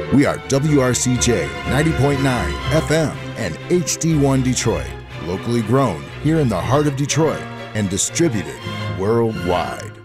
We are WRCJ 90.9 FM and HD1 Detroit, locally grown here in the heart of Detroit and distributed worldwide.